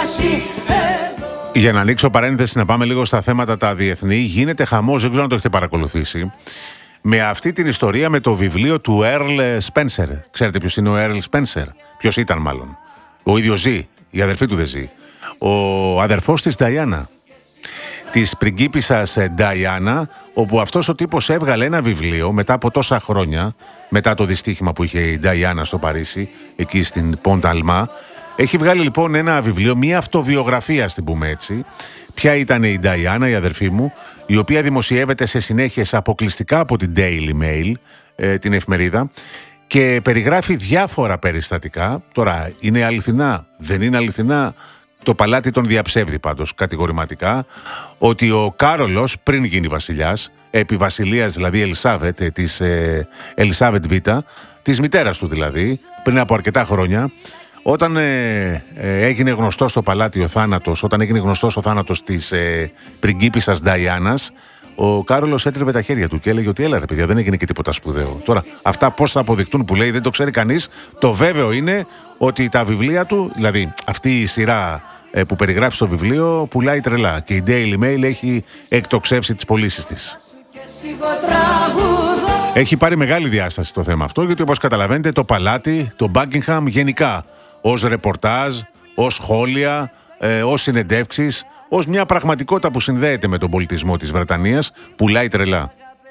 Για να ανοίξω παρένθεση, να πάμε λίγο στα θέματα τα διεθνή. Γίνεται χαμός, δεν ξέρω αν το έχετε παρακολουθήσει, με αυτή την ιστορία με το βιβλίο του Earl Spencer. Ξέρετε ποιος είναι ο Earl Spencer? Ποιος ήταν μάλλον? Ο ίδιος ζει, η αδερφή του δεν ζει. Ο αδερφός της Diana, της πριγκίπισσας Diana, όπου αυτός ο τύπος έβγαλε ένα βιβλίο μετά από τόσα χρόνια, μετά το δυστύχημα που είχε η Diana στο Παρίσι, εκεί στην Pont Alma. Έχει βγάλει λοιπόν ένα βιβλίο, μια αυτοβιογραφία, στην πούμε έτσι. Ποια ήταν η Diana, η αδερφή μου, η οποία δημοσιεύεται σε συνέχειες αποκλειστικά από την Daily Mail, την εφημερίδα, και περιγράφει διάφορα περιστατικά. Τώρα, είναι αληθινά, δεν είναι αληθινά? Το παλάτι τον διαψεύδει πάντως κατηγορηματικά, ότι ο Κάρολος, πριν γίνει βασιλιάς, επί βασιλείας δηλαδή Ελισάβετ, της Ελισάβετ Β, της μητέρας του δηλαδή, πριν από αρκετά χρόνια, όταν έγινε γνωστός στο παλάτι ο θάνατος, όταν έγινε γνωστός ο θάνατος της πριγκίπισσας Νταϊάνας, ο Κάρολος έτριβε τα χέρια του και έλεγε ότι έλα ρε παιδιά, δεν έγινε και τίποτα σπουδαίο. Τώρα, αυτά πώς θα αποδειχτούν που λέει δεν το ξέρει κανείς. Το βέβαιο είναι ότι τα βιβλία του, δηλαδή αυτή η σειρά που περιγράφει στο βιβλίο, πουλάει τρελά και η Daily Mail έχει εκτοξεύσει τις πωλήσεις της. Έχει πάρει μεγάλη διάσταση το θέμα αυτό, γιατί όπως καταλαβαίνετε το παλάτι, το Buckingham γενικά, ως ρεπορτάζ, ως σχόλια, ως συνεντεύξεις, ως μια πραγματικότητα που συνδέεται με τον πολιτισμό της Βρετανίας, πουλάει τρελά.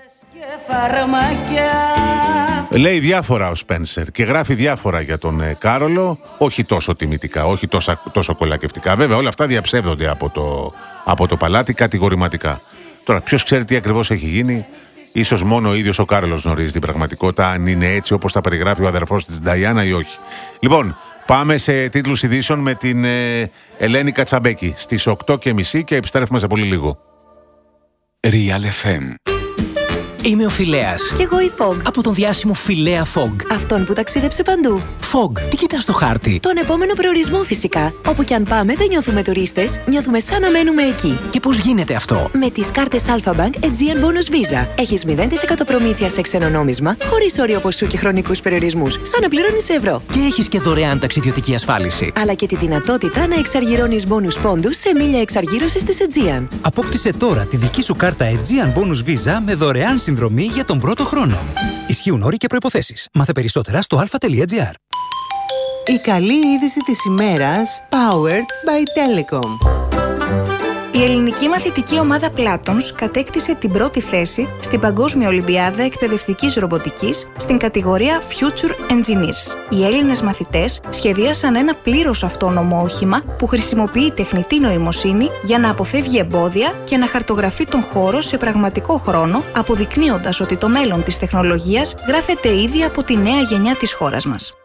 Λέει διάφορα ο Σπένσερ και γράφει διάφορα για τον Κάρολο, όχι τόσο τιμητικά, όχι τόσο κολακευτικά. Βέβαια όλα αυτά διαψεύδονται από το παλάτι κατηγορηματικά. Τώρα ποιος ξέρει τι ακριβώς έχει γίνει? Ίσως μόνο ο ίδιος ο Κάρολος γνωρίζει την πραγματικότητα, αν είναι έτσι όπως τα περιγράφει ο αδερφός της Νταϊάννα ή όχι. Λοιπόν, πάμε σε τίτλους ειδήσεων με την Ελένη Κατσαμπέκη στις 8:30 και επιστρέφουμε σε πολύ λίγο. Real FM. Είμαι ο Φιλέας. Κι εγώ η Fog. Από τον διάσημο Φιλέα Fog. Αυτόν που ταξίδεψε παντού. Fog, τι κοιτάς στο χάρτη? Τον επόμενο προορισμό φυσικά. Όπου κι αν πάμε δεν νιώθουμε τουρίστες, νιώθουμε σαν να μένουμε εκεί. Και πώς γίνεται αυτό? Με τις κάρτες Alpha Bank Aegean Bonus Visa. Έχεις 0% προμήθεια σε ξένο νόμισμα, χωρίς όριο ποσού και χρονικούς περιορισμούς, σαν να πληρώνεις ευρώ. Και έχεις και δωρεάν ταξιδιωτική ασφάλιση. Αλλά και τη δυνατότητα να εξαργυρώνεις bonus πόντους σε μίλια εξαργύρωσης της Aegean. Απόκτησε τώρα τη δική σου κάρτα Aegean Bonus Visa με δωρεάν συνδρομή για τον πρώτο χρόνο. Ισχύουν όροι και προϋποθέσεις. Μάθε περισσότερα στο alpha.gr. Η καλή είδηση της ημέρας, powered by Telecom. Η ελληνική μαθητική ομάδα Platons κατέκτησε την πρώτη θέση στην Παγκόσμια Ολυμπιάδα Εκπαιδευτικής Ρομποτικής στην κατηγορία Future Engineers. Οι Έλληνες μαθητές σχεδίασαν ένα πλήρως αυτόνομο όχημα που χρησιμοποιεί τεχνητή νοημοσύνη για να αποφεύγει εμπόδια και να χαρτογραφεί τον χώρο σε πραγματικό χρόνο, αποδεικνύοντας ότι το μέλλον της τεχνολογίας γράφεται ήδη από τη νέα γενιά της χώρας μας.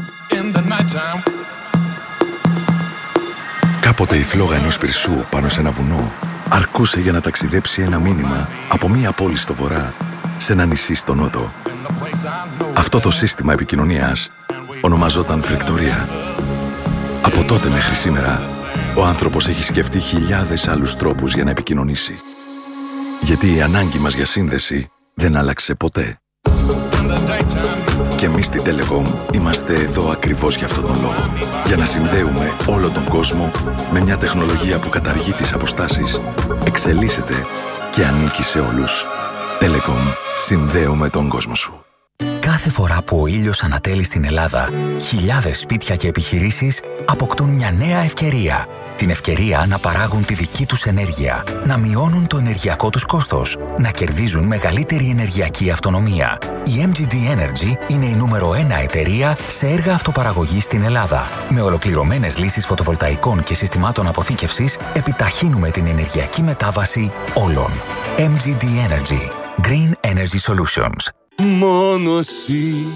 Κάποτε η φλόγα ενός πυρσού πάνω σε ένα βουνό αρκούσε για να ταξιδέψει ένα μήνυμα από μία πόλη στο βορρά σε ένα νησί στο νότο. Αυτό το σύστημα επικοινωνίας ονομαζόταν φρικτορία. Από τότε μέχρι σήμερα, ο άνθρωπος έχει σκεφτεί χιλιάδες άλλους τρόπους για να επικοινωνήσει. Γιατί η ανάγκη μας για σύνδεση δεν άλλαξε ποτέ. Και εμείς στην Telecom είμαστε εδώ ακριβώς για αυτόν τον λόγο. Για να συνδέουμε όλο τον κόσμο με μια τεχνολογία που καταργεί τις αποστάσεις, εξελίσσεται και ανήκει σε όλους. Telecom. Συνδέουμε τον κόσμο σου. Κάθε φορά που ο ήλιος ανατέλει στην Ελλάδα, χιλιάδες σπίτια και επιχειρήσεις αποκτούν μια νέα ευκαιρία. Την ευκαιρία να παράγουν τη δική τους ενέργεια, να μειώνουν το ενεργειακό τους κόστος, να κερδίζουν μεγαλύτερη ενεργειακή αυτονομία. Η MGD Energy είναι η νούμερο 1 εταιρεία σε έργα αυτοπαραγωγής στην Ελλάδα. Με ολοκληρωμένες λύσεις φωτοβολταϊκών και συστημάτων αποθήκευσης, επιταχύνουμε την ενεργειακή μετάβαση όλων. MGD Energy. Green Energy Solutions. Μόνο εσύ